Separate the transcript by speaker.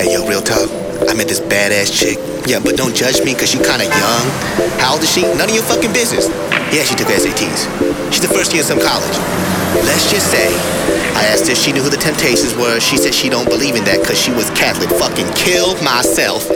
Speaker 1: Hey, yo, real talk. I met this badass chick. Yeah, but don't judge me cause she kinda young. How old is she? None of your fucking business. Yeah, she took her SATs. She's the first year in some college. Let's just say, I asked her if she knew who the Temptations were. She said she don't believe in that cause she was Catholic. Fucking kill myself.